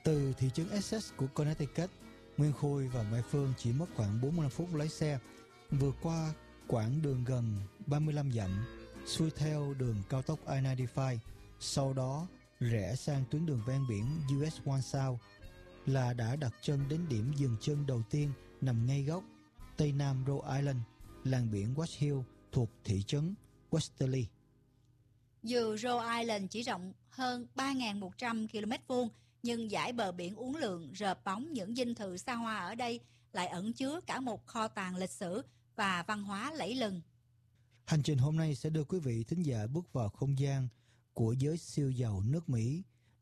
Từ thị trấn Essex của Connecticut, Nguyên Khôi và Mai Phương chỉ mất khoảng 45 phút lái xe, vượt qua quãng đường gần 35 dặm, xuôi theo đường cao tốc I-95, sau đó rẽ sang tuyến đường ven biển US 1 South là đã đặt chân đến điểm dừng chân đầu tiên nằm ngay góc Tây Nam Rhode Island, làng biển Watch Hill thuộc thị trấn Westerly. Dù Rhode Island chỉ rộng hơn 3.100 km2, nhưng dải bờ biển uốn lượn rợp bóng những dinh thự xa hoa ở đây lại ẩn chứa cả một kho tàng lịch sử và văn hóa lẫy lừng. Hành trình hôm nay sẽ đưa quý vị thính giả bước vào không gian của giới siêu giàu nước Mỹ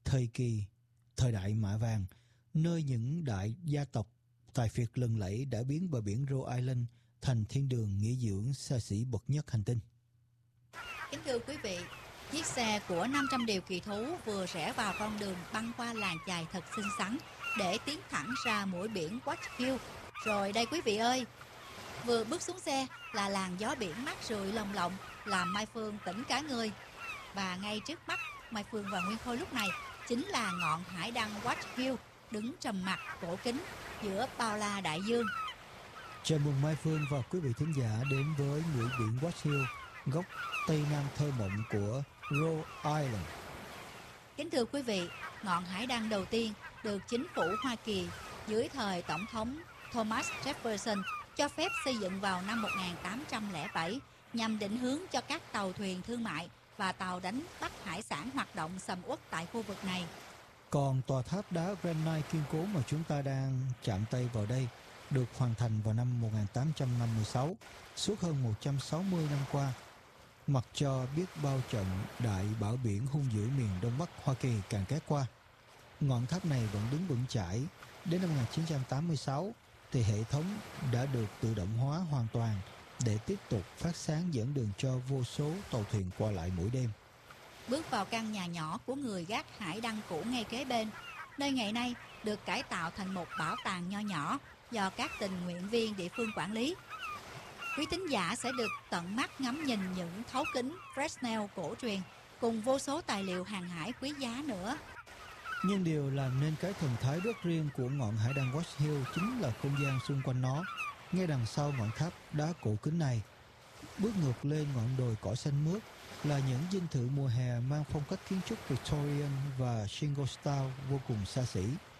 thời đại mạ vàng, nơi những đại gia tộc tài phiệt lừng lẫy đã biến bờ biển Rhode Island thành thiên đường nghỉ dưỡng xa xỉ bậc nhất hành tinh. Kính thưa quý vị, chiếc xe của 500 điều kỳ thú vừa rẽ vào con đường băng qua làng chài thật xinh xắn để tiến thẳng ra mũi biển Watch Hill. Rồi đây quý vị ơi, vừa bước xuống xe là làn gió biển mát rượi lồng lộng làm Mai Phương tỉnh cả người. Và ngay trước mắt Mai Phương và Nguyên Khôi lúc này chính là ngọn hải đăng Watch Hill đứng trầm mặc cổ kính giữa bao la đại dương. Chào mừng Mai Phương và quý vị thính giả đến với mũi biển Watch Hill, góc Tây Nam thơ mộng của Rhode Island. Kính thưa quý vị, ngọn hải đăng đầu tiên được chính phủ Hoa Kỳ dưới thời Tổng thống Thomas Jefferson cho phép xây dựng vào năm 1807 nhằm định hướng cho các tàu thuyền thương mại và tàu đánh bắt hải sản hoạt động sầm uất tại khu vực này. Còn tòa tháp đá granite kiên cố mà chúng ta đang chạm tay vào đây được hoàn thành vào năm 1856, suốt hơn 160 năm qua, mặc cho biết bao trận đại bão biển hung dữ miền Đông Bắc Hoa Kỳ càn quét qua. Ngọn tháp này vẫn đứng vững chãi. Đến năm 1986 thì hệ thống đã được tự động hóa hoàn toàn để tiếp tục phát sáng dẫn đường cho vô số tàu thuyền qua lại mỗi đêm. Bước vào căn nhà nhỏ của người gác hải đăng cũ ngay kế bên, nơi ngày nay được cải tạo thành một bảo tàng nho nhỏ do các tình nguyện viên địa phương quản lý. Quý thính giả sẽ được tận mắt ngắm nhìn những thấu kính Fresnel cổ truyền cùng vô số tài liệu hàng hải quý giá nữa. Nhưng điều làm nên cái thần thái rất riêng của ngọn hải đăng Watch Hill chính là không gian xung quanh nó. Ngay đằng sau ngọn tháp đá cổ kính này, bước ngược lên ngọn đồi cỏ xanh mướt là những dinh thự mùa hè mang phong cách kiến trúc Victorian và Shingle Style vô cùng xa xỉ.